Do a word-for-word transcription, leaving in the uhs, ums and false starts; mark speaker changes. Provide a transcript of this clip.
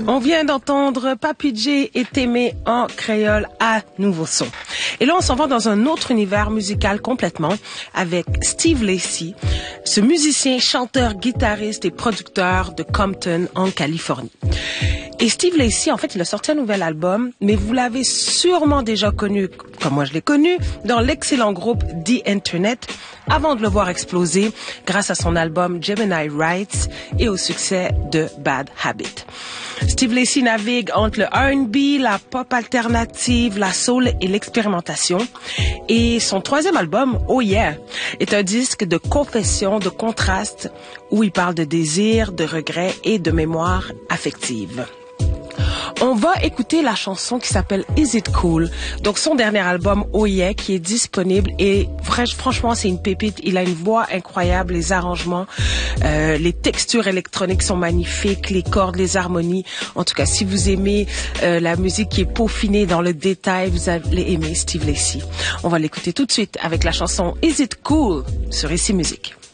Speaker 1: On vient d'entendre Papi J et Témé en créole à nouveau son. Et là, on s'en va dans un autre univers musical complètement avec Steve Lacy, ce musicien, chanteur, guitariste et producteur de Compton en Californie. Et Steve Lacy, en fait, il a sorti un nouvel album, mais vous l'avez sûrement déjà connu, comme moi je l'ai connu, dans l'excellent groupe The Internet, avant de le voir exploser grâce à son album Gemini Rights et au succès de Bad Habit. Steve Lacy navigue entre le R and B, la pop alternative, la soul et l'expérimentation. Et son troisième album, Oh Yeah, est un disque de confession, de contraste, où il parle de désir, de regret et de mémoire affective. On va écouter la chanson qui s'appelle Is It Cool? Donc, son dernier album, Oh Yeah, qui est disponible. Et franchement, c'est une pépite. Il a une voix incroyable, les arrangements, euh, les textures électroniques sont magnifiques, les cordes, les harmonies. En tout cas, si vous aimez euh, la musique qui est peaufinée dans le détail, vous allez aimer Steve Lacy. On va l'écouter tout de suite avec la chanson Is It Cool? Sur Ici Musique.